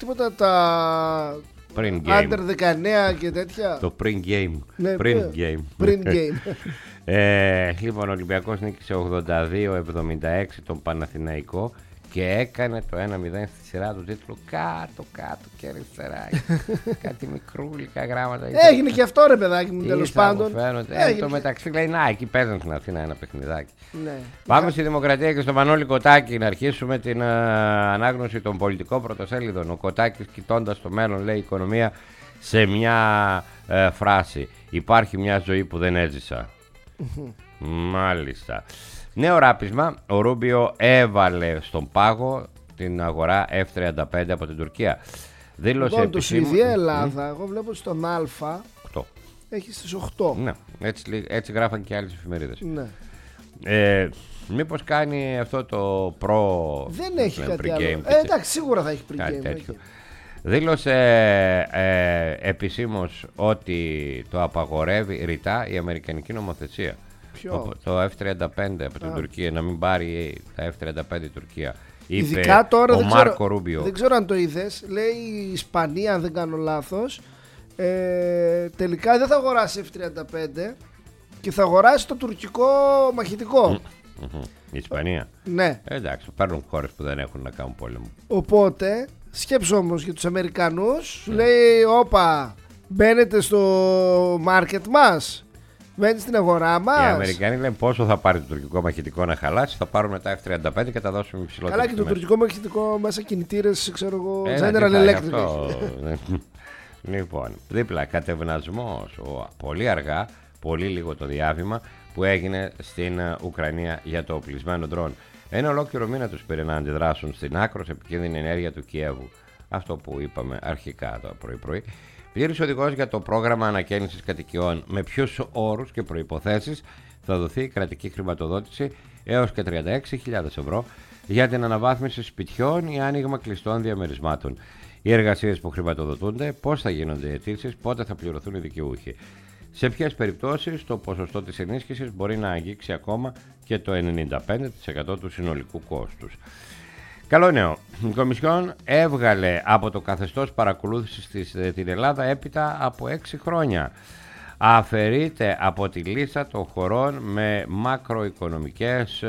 τίποτα τα under 19 και τέτοια? Το print game. Ναι, Print game. Print game. Λοιπόν, ο Ολυμπιακός νίκησε 82-76 τον Παναθηναϊκό και έκανε το 1-0 στη σειρά του τίτλου κάτω και αριστερά. Κάτι μικρούλικα γράμματα. Έγινε και αυτό, ρε παιδάκι μου, τέλος πάντων. Το μεταξύ λέει, να, εκεί παίζουν στην Αθήνα ένα παιχνιδάκι. Ναι. Πάμε στη Δημοκρατία και στο Μανώλη Κοτάκη να αρχίσουμε την ανάγνωση των πολιτικών πρωτοσέλιδων. Ο Κοτάκης, κοιτώντας το μέλλον, λέει οικονομία σε μια φράση. Υπάρχει μια ζωή που δεν έζησα. Μάλιστα. Νέο ράπισμα, ο Ρούμπιο έβαλε στον πάγο την αγορά F-35 από την Τουρκία. Δήλωσε λοιπόν, το Σουηδία-Ελλάδα, εγώ βλέπω στον Α 8. έχει στις 8. Ναι, έτσι γράφαν και άλλες εφημερίδες. Ναι. Μήπως κάνει αυτό το προ... Δεν έχει κάτι άλλο. Εντάξει, σίγουρα θα έχει pre-game. Δήλωσε επισήμως ότι το απαγορεύει ρητά η αμερικανική νομοθεσία. Ποιο? Το F-35 από την Τουρκία, να μην πάρει τα F-35 η Τουρκία. Ειδικά τώρα ο Μάρκο Ρούμπιο. Δεν ξέρω αν το είδες. Λέει η Ισπανία, αν δεν κάνω λάθος, τελικά δεν θα αγοράσει F-35 και θα αγοράσει το τουρκικό μαχητικό. Η Ισπανία. Ναι. Εντάξει, παίρνουν χώρες που δεν έχουν να κάνουν πόλεμο. Οπότε, σκέψου όμως για τους Αμερικανούς, σου λέει, όπα, μπαίνετε στο μάρκετ μας, μπαίνετε στην αγορά μας. Οι Αμερικανοί λένε πόσο θα πάρει το τουρκικό μαχητικό να χαλάσει, θα πάρουμε τα F-35 και τα δώσουμε υψηλότερα. Καλά, και το τουρκικό μαχητικό μέσα κινητήρες, ξέρω εγώ, General Electric. Λοιπόν, δίπλα κατευνασμός, πολύ αργά, πολύ λίγο το διάβημα που έγινε στην Ουκρανία για το οπλισμένο ντρόν. Ένα ολόκληρο μήνα τους πήρε να αντιδράσουν στην άκρως επικίνδυνη ενέργεια του Κιέβου. Αυτό που είπαμε αρχικά το πρωί-πρωί. Πλήρης οδηγός για το πρόγραμμα ανακαίνησης κατοικιών. Με ποιους όρους και προϋποθέσεις θα δοθεί κρατική χρηματοδότηση έως και 36.000 ευρώ για την αναβάθμιση σπιτιών ή άνοιγμα κλειστών διαμερισμάτων. Οι εργασίες που χρηματοδοτούνται, πώς θα γίνονται οι αιτήσεις, πότε θα πληρωθούν οι δικαιούχοι. Σε ποιες περιπτώσεις το ποσοστό της ενίσχυσης μπορεί να αγγίξει ακόμα και το 95% του συνολικού κόστους. Καλό νέο. Η Κομισιόν έβγαλε από το καθεστώς παρακολούθησης την Ελλάδα έπειτα από 6 χρόνια. Αφαιρείται από τη λίστα των χωρών με μακροοικονομικές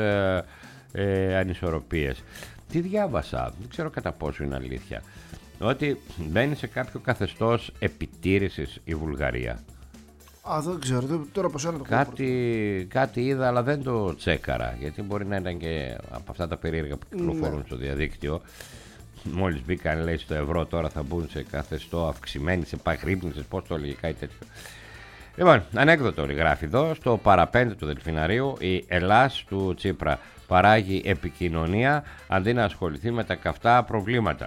ανισορροπίες. Τι διάβασα, δεν ξέρω κατά πόσο είναι αλήθεια, ότι μπαίνει σε κάποιο καθεστώς επιτήρησης η Βουλγαρία. Δεν ξέρω, τώρα πως είναι το κάτι είδα, αλλά δεν το τσέκαρα, γιατί μπορεί να ήταν και από αυτά τα περίεργα που κυκλοφορούν στο διαδίκτυο. Μόλις μπήκαν, λέει, στο ευρώ, τώρα θα μπουν σε καθεστώ αυξημένης επαγρύπνησης, πώς το έλεγε, κάτι τέτοιο. Λοιπόν, ανέκδοτο γράφει εδώ, στο παραπέντε του Δελφιναρίου, η Ελλάς του Τσίπρα παράγει επικοινωνία αντί να ασχοληθεί με τα καυτά προβλήματα.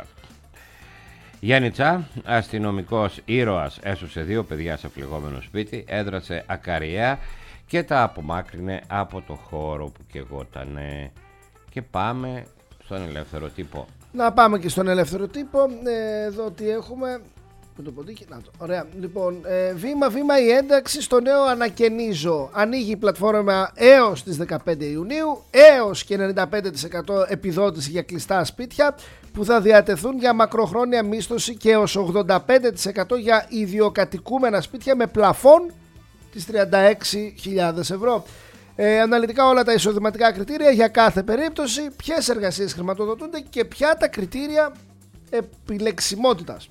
Γιάννη Τσά, αστυνομικός ήρωας, έσωσε 2 παιδιά σε φλεγόμενο σπίτι, έδρασε ακαριέα και τα απομάκρυνε από το χώρο που καιγότανε. Και πάμε στον ελεύθερο τύπο. Να πάμε και στον ελεύθερο τύπο. Εδώ τι έχουμε. Με το ποντίκι, να το. Ωραία. Λοιπόν, βήμα-βήμα η ένταξη στο νέο ανακαινίζω. Ανοίγει η πλατφόρμα έως τις 15 Ιουνίου, έως και 95% επιδότηση για κλειστά σπίτια που θα διατεθούν για μακροχρόνια μίσθωση και έως 85% για ιδιοκατοικούμενα σπίτια με πλαφόν τις 36.000 ευρώ. Αναλυτικά όλα τα εισοδηματικά κριτήρια για κάθε περίπτωση, ποιες εργασίες χρηματοδοτούνται και ποια τα κριτήρια επιλεξιμότητας.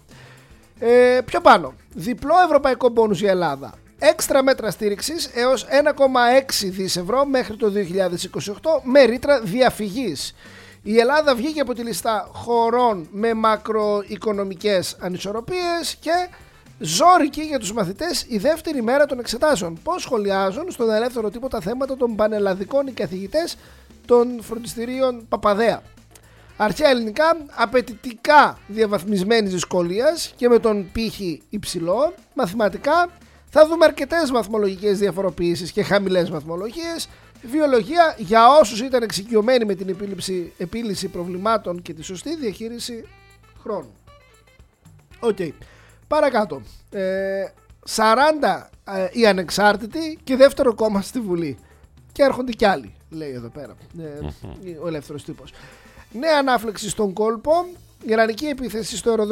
Πιο πάνω, διπλό ευρωπαϊκό μπόνους για Ελλάδα, έξτρα μέτρα στήριξης έως 1,6 δις ευρώ μέχρι το 2028 με ρήτρα διαφυγής. Η Ελλάδα βγήκε από τη λίστα χωρών με μακροοικονομικές ανισορροπίες και ζόρικη για τους μαθητές η δεύτερη μέρα των εξετάσεων. Πώς σχολιάζουν στον ελεύθερο τύπο τα θέματα των πανελλαδικών οι καθηγητές των φροντιστηρίων Παπαδέα. Αρχαία ελληνικά, απαιτητικά διαβαθμισμένης δυσκολίας και με τον πύχη υψηλό. Μαθηματικά, θα δούμε αρκετές βαθμολογικές διαφοροποιήσεις και χαμηλές βαθμολογίες. Βιολογία, για όσους ήταν εξοικειωμένοι με την επίλυση προβλημάτων και τη σωστή διαχείριση χρόνου. Οκ. Παρακάτω. 40 οι ανεξάρτητοι και δεύτερο κόμμα στη Βουλή. Και έρχονται κι άλλοι, λέει εδώ πέρα ο ελεύθερος τύπος. Νέα ανάφλεξη στον κόλπο. Ιρανική επίθεση στο αεροδρόμιο